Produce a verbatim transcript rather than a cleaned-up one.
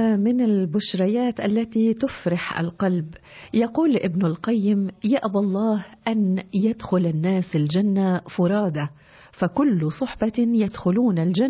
إنها من البشريات التي تفرح القلب. يقول ابن القيم: يأبى الله أن يدخل الناس الجنة فرادى، فكل صحبة يدخلون الجنة